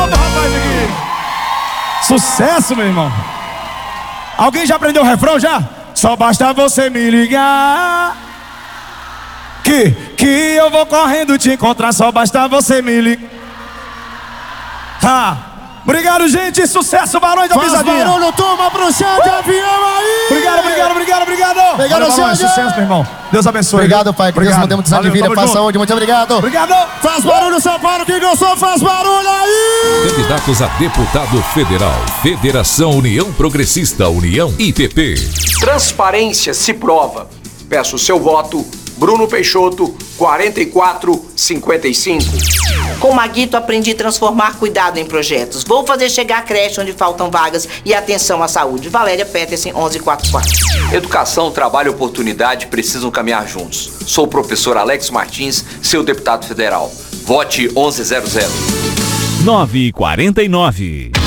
palma pro rapaz aqui. Sucesso, meu irmão. Alguém já aprendeu o refrão já? Só basta você me ligar que eu vou correndo te encontrar. Só basta você me ligar. Obrigado, gente. Sucesso, Barões da Pisadinha. Faz barulho, turma, pro chão de avião aí. Obrigado. Obrigado, Barões, sucesso, meu irmão. Deus abençoe. Obrigado, pai. Que Deus nos dê muita de vida, paz, saúde. Muito obrigado. Obrigado. Faz barulho, São Paulo. Quem gostou, faz barulho aí. Candidatos a deputado federal. Federação União Progressista, União IPP. Transparência se prova. Peço o seu voto. Bruno Peixoto, 4455. Com Maguito aprendi a transformar cuidado em projetos. Vou fazer chegar a creche onde faltam vagas e atenção à saúde. Valéria Peterson, 1144. Educação, trabalho e oportunidade precisam caminhar juntos. Sou o professor Alex Martins, seu deputado federal. Vote 1100. 9h49.